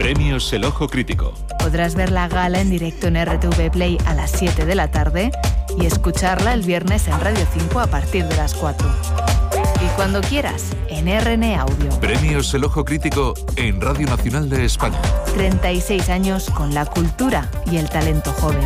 Premios El Ojo Crítico. Podrás ver la gala en directo en RTV Play a las 7 de la tarde y escucharla el viernes en Radio 5 a partir de las 4. Y cuando quieras, en RN Audio. Premios El Ojo Crítico en Radio Nacional de España. 36 años con la cultura y el talento joven.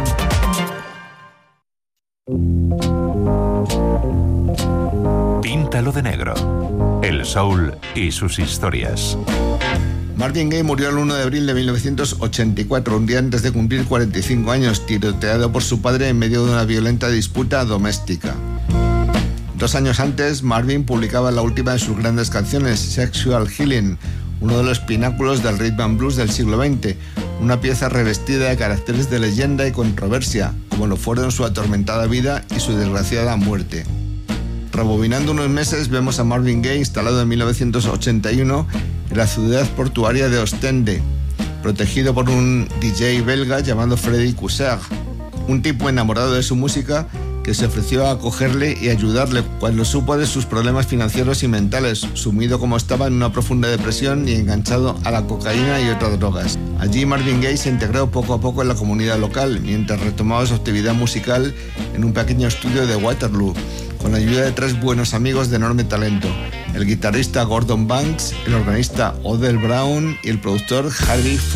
Píntalo de negro. El soul y sus historias. Marvin Gaye murió el 1 de abril de 1984, un día antes de cumplir 45 años, tiroteado por su padre en medio de una violenta disputa doméstica. 2 años antes, Marvin publicaba la última de sus grandes canciones, Sexual Healing, uno de los pináculos del rhythm and blues del siglo XX, una pieza revestida de caracteres de leyenda y controversia, como lo fueron su atormentada vida y su desgraciada muerte. Rebobinando unos meses, vemos a Marvin Gaye instalado en 1981 en la ciudad portuaria de Ostende, protegido por un DJ belga llamado Freddy Cousser, un tipo enamorado de su música que se ofreció a acogerle y ayudarle cuando supo de sus problemas financieros y mentales, sumido como estaba en una profunda depresión y enganchado a la cocaína y otras drogas. Allí Marvin Gaye se integró poco a poco en la comunidad local, mientras retomaba su actividad musical en un pequeño estudio de Waterloo, con la ayuda de 3 buenos amigos de enorme talento: el guitarrista Gordon Banks, el organista Odell Brown y el productor Harry Ford.